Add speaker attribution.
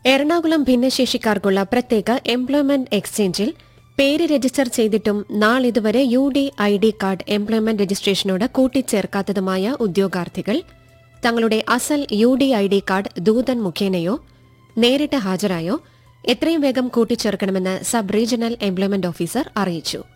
Speaker 1: എറണാകുളം ഭിന്നശേഷിക്കാർക്കുള്ള പ്രത്യേക എംപ്ലോയ്മെന്റ് എക്സ്ചേഞ്ചിൽ പേര് രജിസ്റ്റർ ചെയ്തിട്ടും നാളിതുവരെ UDID കാർഡ് എംപ്ലോയ്മെന്റ് രജിസ്ട്രേഷനോട് കൂട്ടിച്ചേർക്കാത്തതുമായ ഉദ്യോഗാർത്ഥികൾ തങ്ങളുടെ അസൽ UDID കാർഡ് ദൂതൻ മുഖേനയോ നേരിട്ട് ഹാജരായോ എത്രയും വേഗം കൂട്ടിച്ചേർക്കണമെന്ന് സബ് റീജിയണൽ എംപ്ലോയ്മെന്റ് ഓഫീസർ അറിയിച്ചു.